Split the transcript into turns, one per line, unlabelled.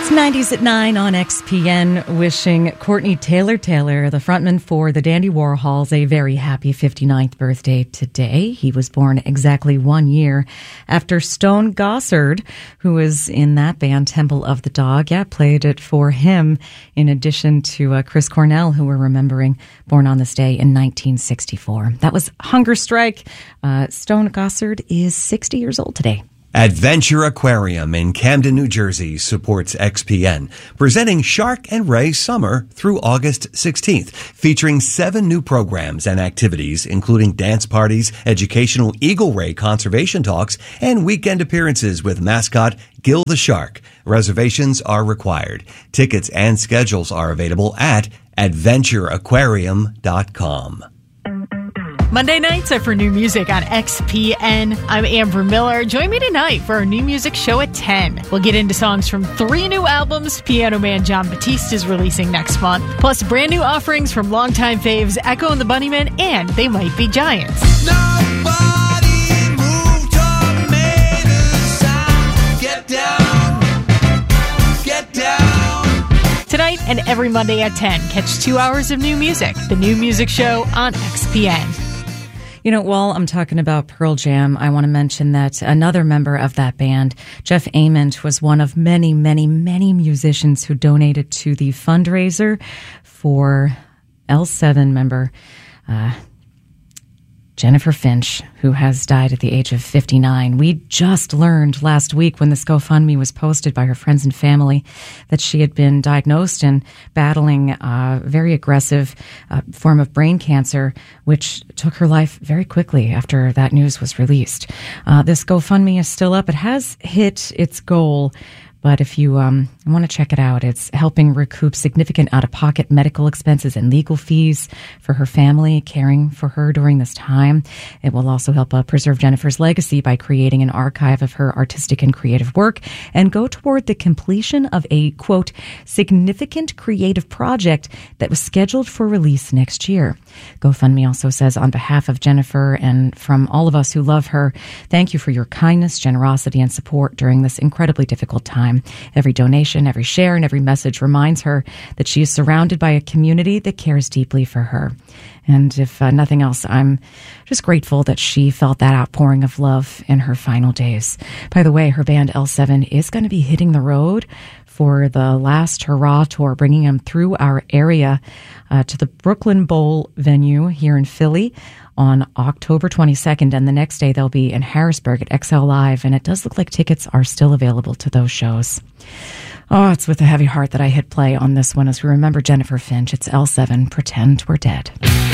It's 90s at 9 on XPN, wishing Courtney Taylor, the frontman for the Dandy Warhols, a very happy 59th birthday today. He was born exactly 1 year after Stone Gossard, who was in that band Temple of the Dog, played it for him, in addition to Chris Cornell, who we're remembering, born on this day in 1964. That was Hunger Strike. Stone Gossard is 60 years old today.
Adventure Aquarium in Camden, New Jersey supports XPN, presenting Shark and Ray Summer through August 16th, featuring 7 new programs and activities, including dance parties, educational Eagle Ray conservation talks, and weekend appearances with mascot Gil the Shark. Reservations are required. Tickets and schedules are available at adventureaquarium.com.
Monday nights are for new music on XPN. I'm Amber Miller. Join me tonight for our new music show at 10. We'll get into songs from 3 new albums Piano Man Jon Batiste is releasing next month, plus brand new offerings from longtime faves Echo and the Bunnymen and They Might Be Giants.
Nobody moved or made a sound. Get down, get down.
Tonight and every Monday at 10, catch 2 hours of new music, the new music show on XPN.
You know, while I'm talking about Pearl Jam, I want to mention that another member of that band, Jeff Ament, was one of many, many, many musicians who donated to the fundraiser for L7 member Jennifer Finch, who has died at the age of 59. We just learned last week when this GoFundMe was posted by her friends and family that she had been diagnosed and battling a very aggressive form of brain cancer, which took her life very quickly after that news was released. This GoFundMe is still up. It has hit its goal, but if you want to check it out, it's helping recoup significant out-of-pocket medical expenses and legal fees for her family, caring for her during this time. It will also help preserve Jennifer's legacy by creating an archive of her artistic and creative work and go toward the completion of a, quote, significant creative project that was scheduled for release next year. GoFundMe also says, on behalf of Jennifer and from all of us who love her, thank you for your kindness, generosity, and support during this incredibly difficult time. Every donation, every share, and every message reminds her that she is surrounded by a community that cares deeply for her. And if nothing else, I'm just grateful that she felt that outpouring of love in her final days. By the way, her band L7 is going to be hitting the road for the last hurrah tour, bringing them through our area to the Brooklyn Bowl venue here in Philly on October 22nd, and the next day they'll be in Harrisburg at XL Live, and it does look like tickets are still available to those shows. Oh, it's with a heavy heart that I hit play on this one as we remember Jennifer Finch. It's L7, Pretend We're Dead.